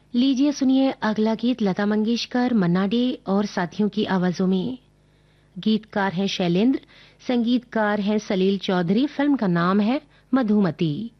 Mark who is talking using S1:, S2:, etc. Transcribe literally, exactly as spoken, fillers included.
S1: लीजिए सुनिए अगला गीत लता मंगेशकर, मन्ना डे और साथियों की आवाजों में। गीतकार हैं शैलेंद्र, संगीतकार हैं सलील चौधरी। फिल्म का नाम है मधुमती।